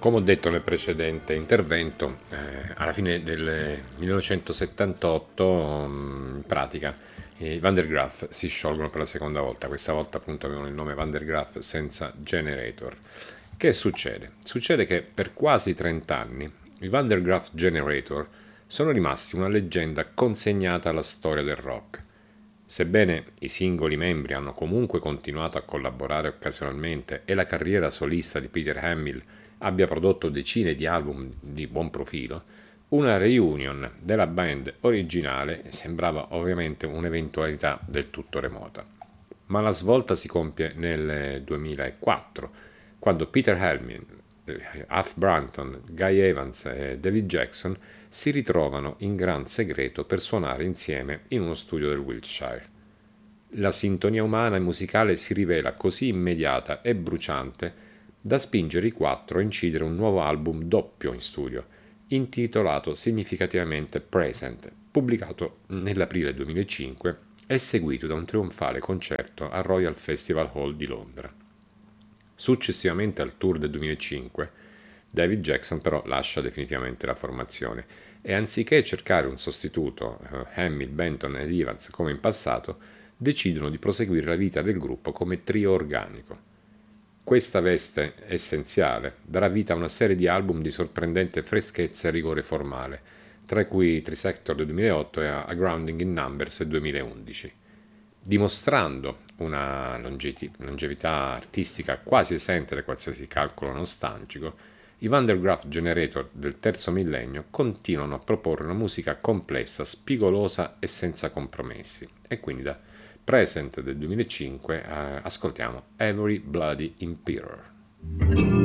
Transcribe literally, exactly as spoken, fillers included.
Come ho detto nel precedente intervento, eh, alla fine del millenovecentosettantotto, mm, in pratica, i Van der Graaf si sciolgono per la seconda volta. Questa volta appunto avevano il nome Van der Graaf senza Generator. Che succede? Succede che per quasi trenta anni i Van der Graaf Generator sono rimasti una leggenda consegnata alla storia del rock. Sebbene i singoli membri hanno comunque continuato a collaborare occasionalmente e la carriera solista di Peter Hamill abbia prodotto decine di album di buon profilo, una reunion della band originale sembrava ovviamente un'eventualità del tutto remota. Ma la svolta si compie nel duemilaquattro, quando Peter Hamill, Huff Brunton, Guy Evans e David Jackson si ritrovano in gran segreto per suonare insieme in uno studio del Wiltshire. La sintonia umana e musicale si rivela così immediata e bruciante da spingere i quattro a incidere un nuovo album doppio in studio, intitolato significativamente Present, pubblicato nell'aprile duemilacinque e seguito da un trionfale concerto al Royal Festival Hall di Londra. Successivamente al tour del duemilacinque, David Jackson però lascia definitivamente la formazione e anziché cercare un sostituto, eh, Hamill, Benton ed Evans come in passato, decidono di proseguire la vita del gruppo come trio organico. Questa veste essenziale darà vita a una serie di album di sorprendente freschezza e rigore formale, tra cui Trisector del duemilaotto e A Grounding in Numbers del duemilaundici. Dimostrando una longevità artistica quasi esente da qualsiasi calcolo nostalgico, i Van der Graaf Generator del terzo millennio continuano a proporre una musica complessa, spigolosa e senza compromessi, e quindi da Present del duemilacinque eh, ascoltiamo Every Bloody Emperor.